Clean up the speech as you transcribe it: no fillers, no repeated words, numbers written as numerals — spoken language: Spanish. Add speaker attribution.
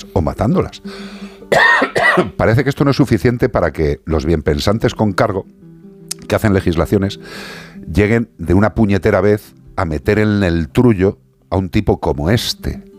Speaker 1: o matándolas. Parece que esto no es suficiente para que los bienpensantes con cargo que hacen legislaciones lleguen de una puñetera vez a meter en el trullo a un tipo como este.